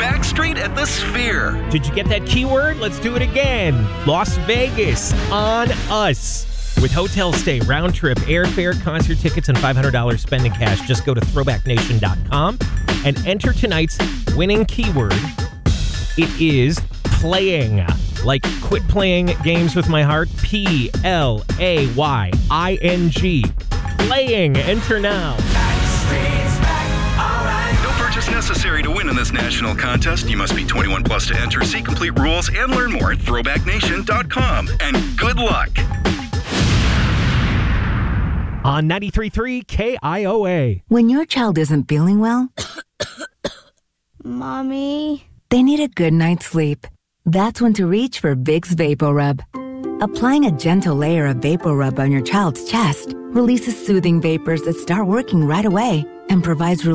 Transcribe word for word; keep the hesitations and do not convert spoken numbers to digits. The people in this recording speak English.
Backstreet at the Sphere. Did you get that keyword? Let's do it again. Las Vegas on us. With hotel stay, round trip, airfare, concert tickets, and five hundred dollars spending cash, just go to throwback nation dot com and enter tonight's winning keyword. It is playing. Like quit playing games with my heart. P L A Y I N G. Playing. Enter now. No purchase necessary to win in this national contest. You must be twenty-one plus to enter. See complete rules and learn more at throwback nation dot com. And good luck. On ninety-three point three K I O A. When your child isn't feeling well, Mommy, they need a good night's sleep. That's when to reach for Vicks VapoRub. Applying a gentle layer of VapoRub on your child's chest releases soothing vapors that start working right away and provides relief